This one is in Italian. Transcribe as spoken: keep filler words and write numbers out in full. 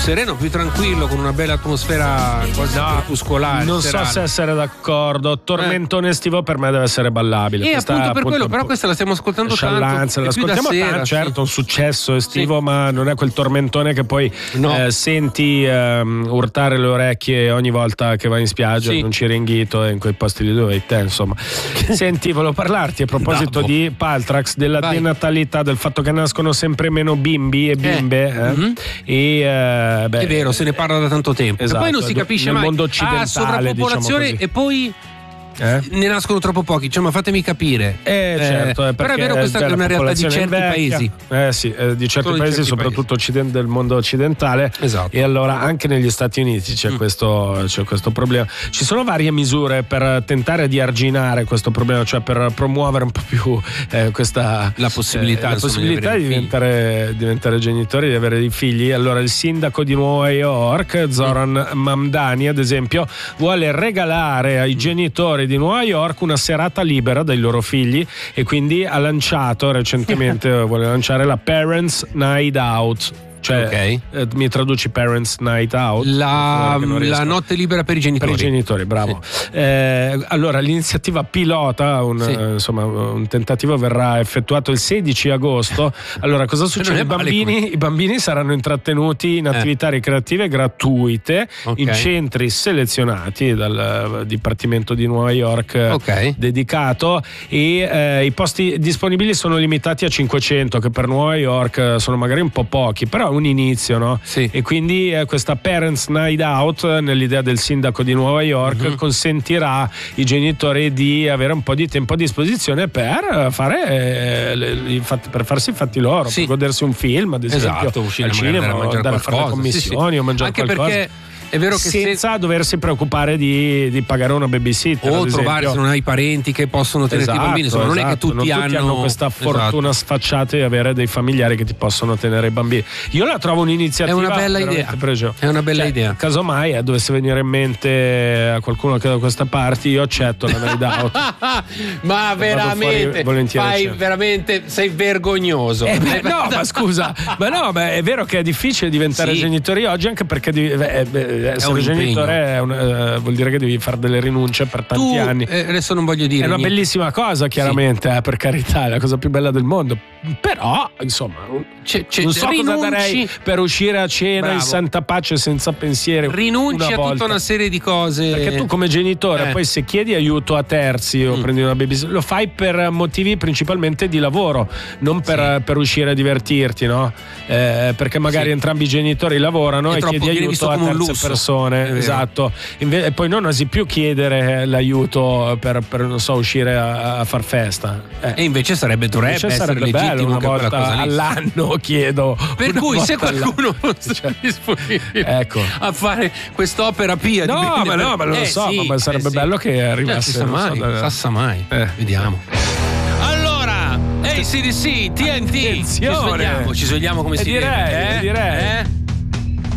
sereno, più tranquillo, con una bella atmosfera quasi no, crepuscolare. Non serale. so se essere d'accordo. Tormentone eh. estivo per me deve essere ballabile. E questa appunto per appunto, quello, però questa la stiamo ascoltando tanto. L'ascoltiamo sera, tanto, certo, sì. un successo estivo, sì. ma non è quel tormentone che poi no. eh, senti eh, urtare le orecchie ogni volta che vai in spiaggia, sì. in un Ciringhito e in quei posti lì dove vai te, insomma. Senti, volevo parlarti a proposito Davo. di Paltrax, della vai. denatalità, del fatto che nascono sempre meno bimbi e bimbe. Eh. Eh? Mm-hmm. E, eh, beh, è vero, se ne parla da tanto tempo. Esatto, e poi non si capisce nel mai. mondo occidentale, ah, sovrappopolazione diciamo e poi Eh? ne nascono troppo pochi, cioè, ma fatemi capire. Eh, certo, eh, però è vero, questa è una realtà di certi invecchia. paesi. Eh sì, eh, di certi Solo paesi, di certi soprattutto occident- del mondo occidentale. Esatto. E allora anche negli Stati Uniti c'è, mm. questo, c'è questo problema. Ci sono varie misure per tentare di arginare questo problema, cioè per promuovere un po' più eh, questa la possibilità, eh, la possibilità di, di diventare, diventare genitori, di avere dei figli. Allora il sindaco di Nuova York, Zoran mm. Mamdani, ad esempio, vuole regalare ai mm. genitori di Nuova York una serata libera dai loro figli, e quindi ha lanciato recentemente vuole lanciare la Parents Night Out. Cioè, okay. eh, mi traduci Parents Night Out? La, la notte libera per i genitori. Per i genitori, bravo. Sì. Eh, allora, l'iniziativa pilota, un, sì. eh, insomma, un tentativo verrà effettuato il sedici agosto. Allora, cosa succede? I bambini, I bambini saranno intrattenuti in attività eh. ricreative gratuite okay. in centri selezionati dal Dipartimento di Nuova York okay. dedicato, e eh, i posti disponibili sono limitati a cinquecento, che per Nuova York sono magari un po' pochi, però un inizio, no? Sì. E quindi eh, questa Parents Night Out, nell'idea del sindaco di Nuova York, mm-hmm. consentirà ai genitori di avere un po' di tempo a disposizione per fare eh, le, per farsi i fatti loro, sì. per godersi un film, ad esempio, esatto, uscire al cinema, andare a fare le commissioni, sì, sì. o mangiare anche qualcosa. Perché è vero che senza se... doversi preoccupare di, di pagare una babysitter o trovare, se non hai parenti che possono tenerti esatto, i bambini, insomma, esatto. non è che tutti, non tutti hanno... hanno questa fortuna esatto. sfacciata di avere dei familiari che ti possono tenere i bambini. Io la trovo un'iniziativa, è una bella idea, pregio. è una bella cioè, idea. Casomai eh, dovesse venire in mente a qualcuno che da questa parte, io accetto la night out. Ma veramente fai veramente sei vergognoso. Eh beh, no, ma scusa, ma no, ma è vero che è difficile diventare sì. genitori oggi, anche perché di, eh, eh, essere genitore è un, eh, vuol dire che devi fare delle rinunce per tanti tu, anni. Eh, adesso non voglio dire. È una niente. bellissima cosa, chiaramente, sì. eh, per carità, è la cosa più bella del mondo. Però, insomma, c'è, c'è, non so rinunci, cosa darei per uscire a cena bravo. in santa pace senza pensiero. Rinunci una a volta. tutta una serie di cose. Perché tu come genitore, eh. poi se chiedi aiuto a terzi o mm. prendi una babysitter, lo fai per motivi principalmente di lavoro, non per, sì. per uscire a divertirti, no? Eh, perché magari sì. entrambi i genitori lavorano è e chiedi aiuto a terze persone. Esatto. E poi non osi più chiedere l'aiuto per, per non so, uscire a, a far festa. Eh. E invece sarebbe dovrebbe invece essere sarebbe legittimo bello, una che volta cosa all'anno chiedo. Per cui se qualcuno cioè, è disponibile ecco. a fare quest'opera pia, no, ma no, ma non eh, lo so, sì, ma sarebbe eh, bello sì. che arrivasse. Sa mai, so, sa mai. Eh. Vediamo. Allora, A C D C, T N T. Ci svegliamo, ci svegliamo come e si direi, deve. Eh? direi. Eh?